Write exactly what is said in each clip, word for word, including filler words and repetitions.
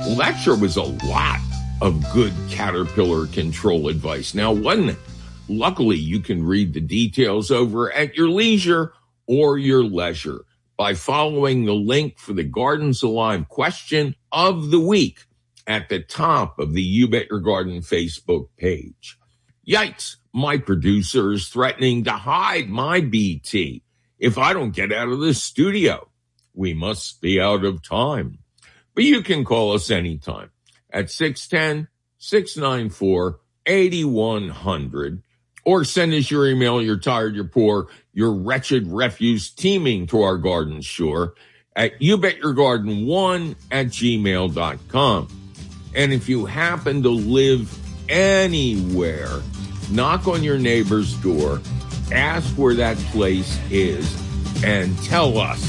Well, that sure was a lot of good caterpillar control advice. Now, wasn't it? Luckily, you can read the details over at your leisure or your leisure by following the link for the Gardens Alive question of the week at the top of the You Bet Your Garden Facebook page. Yikes, my producer is threatening to hide my B T if I don't get out of the studio. We must be out of time. But you can call us anytime at six one zero, six nine four, eight one zero zero or send us your email, you're tired, you're poor, your wretched refuse teeming to our garden shore at you bet your garden one at gmail dot com. And if you happen to live anywhere, knock on your neighbor's door, ask where that place is, and tell us.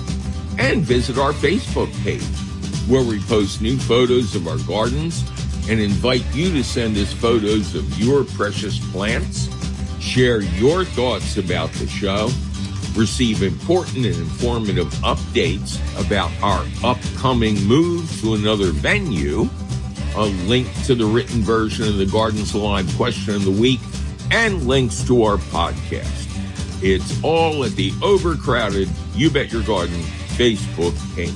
And visit our Facebook page, where we post new photos of our gardens and invite you to send us photos of your precious plants, share your thoughts about the show, receive important and informative updates about our upcoming move to another venue, a link to the written version of the Gardens Alive question of the week, and links to our podcast. It's all at the overcrowded You Bet Your Garden Facebook page.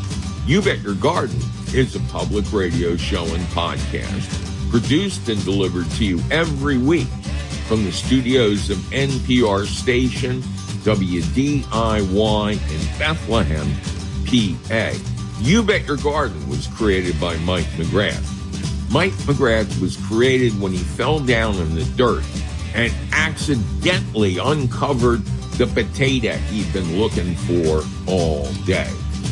You Bet Your Garden is a public radio show and podcast produced and delivered to you every week from the studios of N P R station W D I Y in Bethlehem, P A. You Bet Your Garden was created by Mike McGrath. Mike McGrath was created when he fell down in the dirt and accidentally uncovered the potato he'd been looking for all day.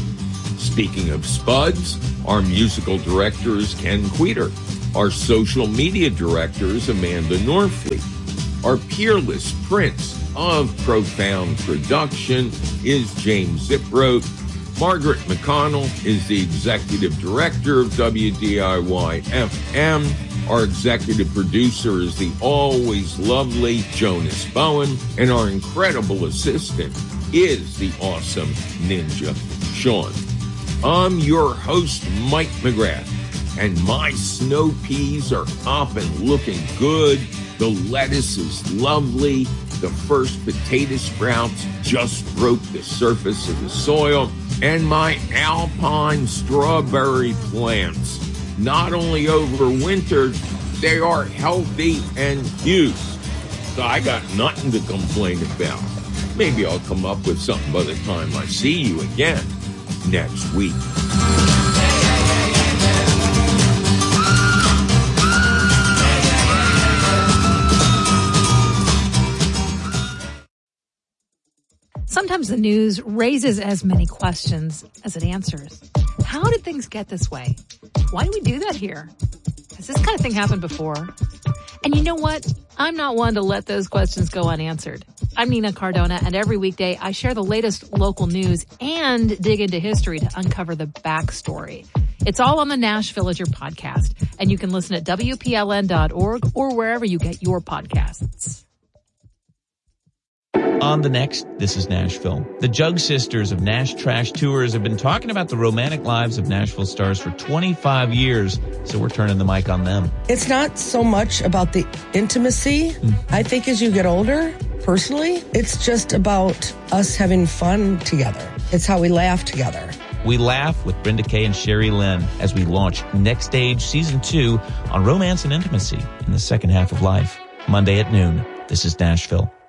Speaking of spuds, our musical director is Ken Queter. Our social media director is Amanda Norfleet. Our peerless prince of profound production is James Ziproth. Margaret McConnell is the executive director of W D I Y F M. Our executive producer is the always lovely Jonas Bowen. And our incredible assistant is the awesome Ninja Sean. I'm your host, Mike McGrath, and my snow peas are up and looking good. The lettuce is lovely. The first potato sprouts just broke the surface of the soil. And my alpine strawberry plants not only overwintered, they are healthy and huge. So I got nothing to complain about. Maybe I'll come up with something by the time I see you again next week. Sometimes the news raises as many questions as it answers. How did things get this way? Why do we do that here? Has this kind of thing happened before? And you know what? I'm not one to let those questions go unanswered. I'm Nina Cardona, and every weekday I share the latest local news and dig into history to uncover the backstory. It's all on the Nash Villager podcast, and you can listen at W P L N dot org or wherever you get your podcasts. On the next, This is Nashville. The Jug Sisters of Nash Trash Tours have been talking about the romantic lives of Nashville stars for twenty-five years, so we're turning the mic on them. It's not so much about the intimacy. Mm. I think as you get older, personally, it's just about us having fun together. It's how we laugh together. We laugh with Brenda Kay and Sherry Lynn as we launch Next Stage Season two on romance and intimacy in the second half of life. Monday at noon. This is Nashville.